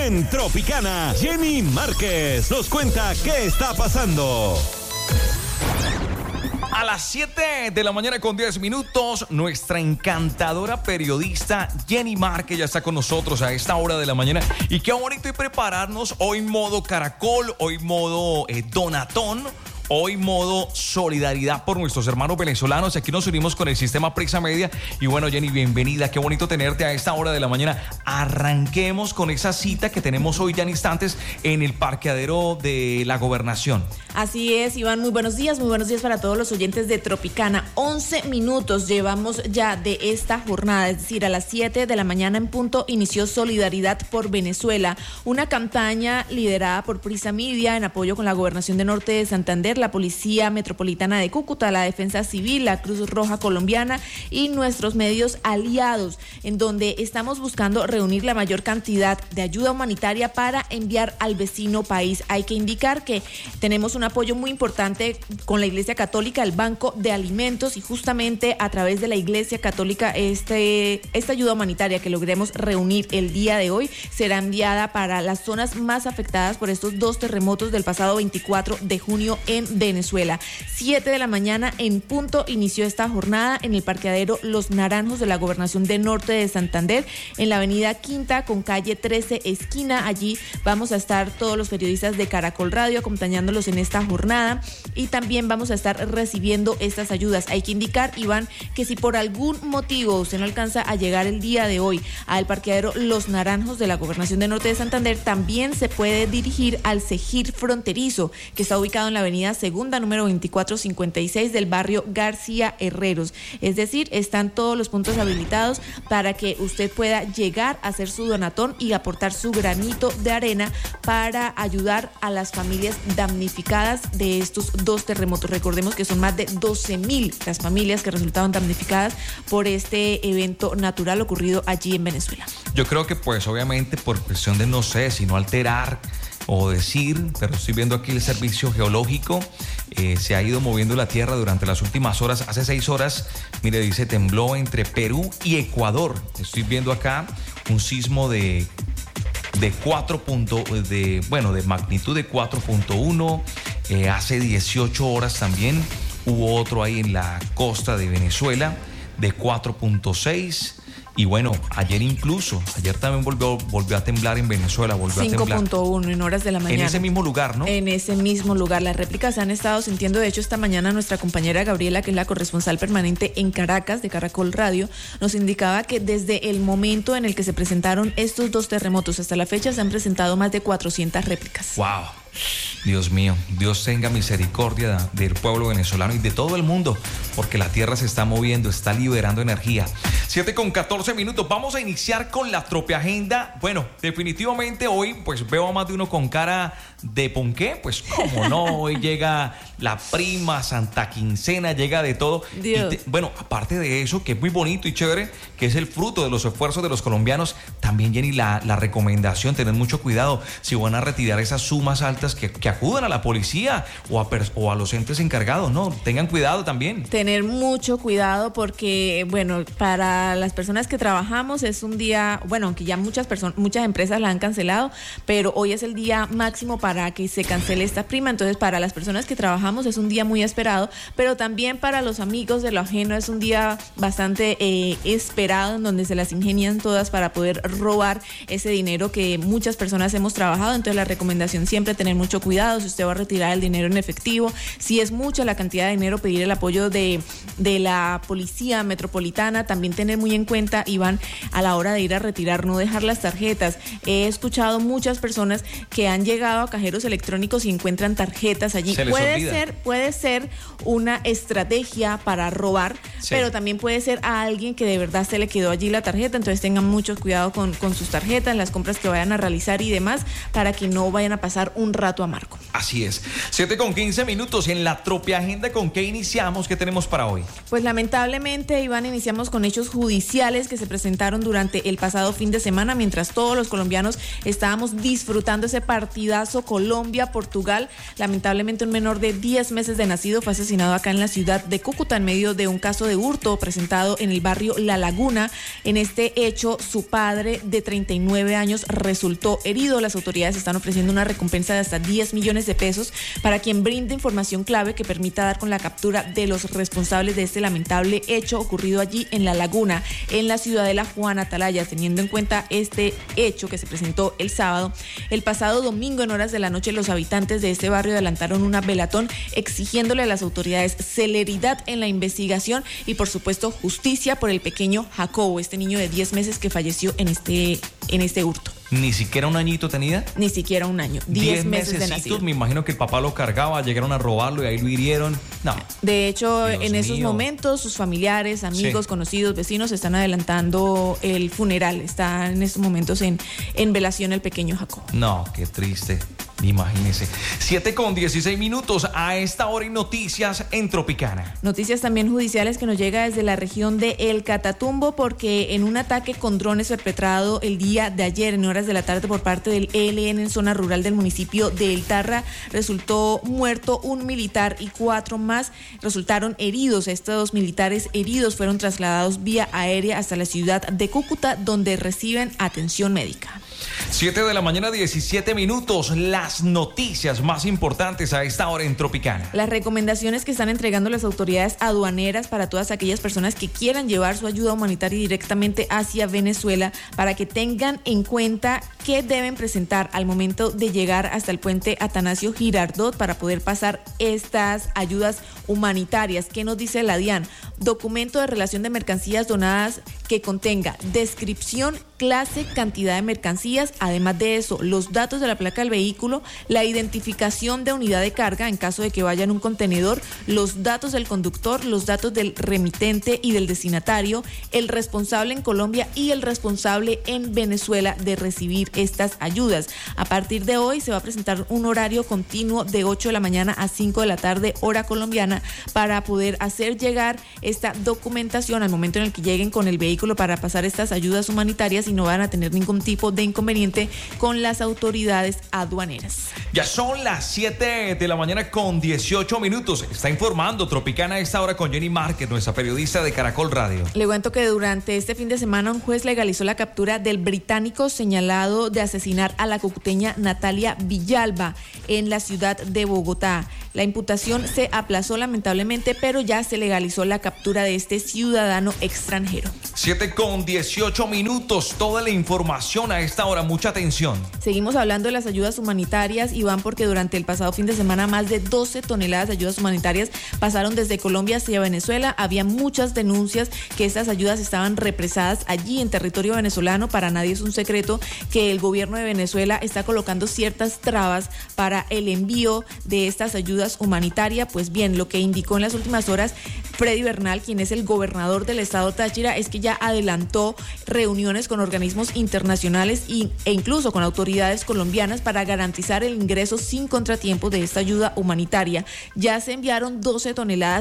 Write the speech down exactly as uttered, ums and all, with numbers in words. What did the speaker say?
En Tropicana, Jenny Márquez nos cuenta qué está pasando. A las siete de la mañana con diez minutos, nuestra encantadora periodista Jenny Márquez ya está con nosotros a esta hora de la mañana. Y qué bonito y prepararnos hoy modo caracol, hoy modo eh, donatón. Hoy modo solidaridad por nuestros hermanos venezolanos. Aquí nos unimos con el sistema Prisa Media. Y bueno, Jenny, bienvenida. Qué bonito tenerte a esta hora de la mañana. Arranquemos con esa cita que tenemos hoy ya en instantes en el parqueadero de la Gobernación. Así es, Iván. Muy buenos días. Muy buenos días para todos los oyentes de Tropicana. once minutos llevamos ya de esta jornada. Es decir, a las siete de la mañana en punto inició Solidaridad por Venezuela. Una campaña liderada por Prisa Media en apoyo con la Gobernación de Norte de Santander, la Policía Metropolitana de Cúcuta, la Defensa Civil, la Cruz Roja Colombiana y nuestros medios aliados, en donde estamos buscando reunir la mayor cantidad de ayuda humanitaria para enviar al vecino país. Hay que indicar que tenemos un apoyo muy importante con la Iglesia Católica, el Banco de Alimentos, y justamente a través de la Iglesia Católica este, esta ayuda humanitaria que logremos reunir el día de hoy será enviada para las zonas más afectadas por estos dos terremotos del pasado veinticuatro de junio en Venezuela. siete de la mañana en punto inició esta jornada en el parqueadero Los Naranjos de la Gobernación de Norte de Santander, en la avenida Quinta con calle trece esquina. Allí vamos a estar todos los periodistas de Caracol Radio acompañándolos en esta jornada y también vamos a estar recibiendo estas ayudas. Hay que indicar, Iván, que si por algún motivo usted no alcanza a llegar el día de hoy al parqueadero Los Naranjos de la Gobernación de Norte de Santander, también se puede dirigir al Cegir Fronterizo, que está ubicado en la avenida Segunda, número veinticuatro cincuenta y seis del barrio García Herreros. Es decir, están todos los puntos habilitados para que usted pueda llegar a hacer su donatón y aportar su granito de arena para ayudar a las familias damnificadas de estos dos terremotos. Recordemos que son más de doce mil las familias que resultaron damnificadas por este evento natural ocurrido allí en Venezuela. Yo creo que pues obviamente por cuestión de no sé, si no alterar o decir, pero estoy viendo aquí el servicio geológico, eh, se ha ido moviendo la tierra durante las últimas horas. Hace seis horas, mire, dice, tembló entre Perú y Ecuador. Estoy viendo acá un sismo de de cuatro punto, de, bueno, de magnitud de cuatro punto uno. Eh, hace dieciocho horas también hubo otro ahí en la costa de Venezuela de cuatro punto seis. Y bueno, ayer incluso, ayer también volvió, volvió a temblar en Venezuela, volvió a temblar. cinco punto uno en horas de la mañana. En ese mismo lugar, ¿no? En ese mismo lugar. Las réplicas se han estado sintiendo. De hecho, esta mañana nuestra compañera Gabriela, que es la corresponsal permanente en Caracas de Caracol Radio, nos indicaba que desde el momento en el que se presentaron estos dos terremotos hasta la fecha se han presentado más de cuatrocientas réplicas. ¡Wow! Dios mío, Dios tenga misericordia del pueblo venezolano y de todo el mundo, porque la tierra se está moviendo, está liberando energía. siete con catorce minutos, vamos a iniciar con la Tropiagenda. Bueno, definitivamente hoy pues veo a más de uno con cara de ponqué, pues cómo no, hoy llega la prima, Santa Quincena, llega de todo. Dios. Y te, bueno, aparte de eso, que es muy bonito y chévere, que es el fruto de los esfuerzos de los colombianos, también, Jenny, la, la recomendación, tener mucho cuidado si van a retirar esas sumas altas, que, que acudan a la policía o a, o a los entes encargados, ¿no? Tengan cuidado también. Tener mucho cuidado porque, bueno, para las personas que trabajamos es un día, bueno, aunque ya muchas personas, muchas empresas la han cancelado, pero hoy es el día máximo para que se cancele esta prima. Entonces, para las personas que trabajamos es un día muy esperado, pero también para los amigos de lo ajeno es un día bastante eh, esperado, en donde se las ingenian todas para poder robar ese dinero que muchas personas hemos trabajado. Entonces, la recomendación siempre tener mucho cuidado. Si usted va a retirar el dinero en efectivo, si es mucha la cantidad de dinero, pedir el apoyo de, de la Policía Metropolitana. También tener muy en cuenta, Iván, a la hora de ir a retirar, no dejar las tarjetas. He escuchado muchas personas que han llegado a cajeros electrónicos y encuentran tarjetas allí. Puede olvida. ser, puede ser una estrategia para robar, sí, pero también puede ser a alguien que de verdad se le quedó allí la tarjeta. Entonces tengan mucho cuidado con, con sus tarjetas, las compras que vayan a realizar y demás, para que no vayan a pasar un rato amargo. Así es. siete con quince minutos en la Tropiagenda. ¿Con qué iniciamos? ¿Qué tenemos para hoy? Pues lamentablemente, Iván, iniciamos con hechos judiciales que se presentaron durante el pasado fin de semana, mientras todos los colombianos estábamos disfrutando ese partidazo Colombia-Portugal. Lamentablemente, un menor de diez meses de nacido fue asesinado acá en la ciudad de Cúcuta en medio de un caso de hurto presentado en el barrio La Laguna. En este hecho, su padre de treinta y nueve años resultó herido. Las autoridades están ofreciendo una recompensa de hasta diez millones de pesos para quien brinde información clave que permita dar con la captura de los responsables de este lamentable hecho ocurrido allí en La Laguna, en la ciudadela Juan Atalaya. Teniendo en cuenta este hecho que se presentó el sábado, el pasado domingo en horas de la noche, los habitantes de este barrio adelantaron una velatón exigiéndole a las autoridades celeridad en la investigación y, por supuesto, justicia por el pequeño Jacobo, este niño de diez meses que falleció en este, en este hurto. ¿Ni siquiera un añito tenía? Ni siquiera un año, diez meses de nacido. Me imagino que el papá lo cargaba, llegaron a robarlo y ahí lo hirieron. No. De hecho, Dios en esos mío. momentos, sus familiares, amigos, sí. conocidos, vecinos están adelantando el funeral. Está en estos momentos en, en velación el pequeño Jacob. No, qué triste. Imagínense. siete con dieciséis minutos. A esta hora hay noticias en Tropicana. Noticias también judiciales que nos llega desde la región de El Catatumbo, porque en un ataque con drones perpetrado el día de ayer en horas de la tarde por parte del E L N en zona rural del municipio de El Tarra, resultó muerto un militar y cuatro más resultaron heridos. Estos dos militares heridos fueron trasladados vía aérea hasta la ciudad de Cúcuta, donde reciben atención médica. siete de la mañana, diecisiete minutos. Las noticias más importantes a esta hora en Tropicana. Las recomendaciones que están entregando las autoridades aduaneras para todas aquellas personas que quieran llevar su ayuda humanitaria directamente hacia Venezuela, para que tengan en cuenta qué deben presentar al momento de llegar hasta el puente Atanasio Girardot para poder pasar estas ayudas humanitarias. ¿Qué nos dice la DIAN? Documento de relación de mercancías donadas que contenga descripción, clase, cantidad de mercancías. Además de eso, los datos de la placa del vehículo, la identificación de unidad de carga en caso de que vaya en un contenedor, los datos del conductor, los datos del remitente y del destinatario, el responsable en Colombia y el responsable en Venezuela de recibir estas ayudas. A partir de hoy se va a presentar un horario continuo de ocho de la mañana a cinco de la tarde, hora colombiana, para poder hacer llegar esta documentación al momento en el que lleguen con el vehículo para pasar estas ayudas humanitarias y no van a tener ningún tipo de inconveniente con las autoridades aduaneras. Ya son las siete de la mañana con dieciocho minutos. Está informando Tropicana a esta hora con Jenny Márquez, nuestra periodista de Caracol Radio. Le cuento que durante este fin de semana un juez legalizó la captura del británico señalado de asesinar a la cucuteña Natalia Villalba en la ciudad de Bogotá. La imputación se aplazó lamentablemente, pero ya se legalizó la captura de este ciudadano extranjero. siete con dieciocho minutos. Toda la información a esta hora. Mucha atención. Seguimos hablando de las ayudas humanitarias, Iván, porque durante el pasado fin de semana más de doce toneladas de ayudas humanitarias pasaron desde Colombia hacia Venezuela. Había muchas denuncias que estas ayudas estaban represadas allí en territorio venezolano. Para nadie es un secreto que el gobierno de Venezuela está colocando ciertas trabas para el envío de estas ayudas humanitarias. Pues bien, lo que indicó en las últimas horas Freddy Bernal, quien es el gobernador del estado Táchira, es que ya adelantó reuniones con organismos internacionales y, e incluso con autoridades colombianas para garantizar el ingreso sin contratiempo de esta ayuda humanitaria. Ya se enviaron doce toneladas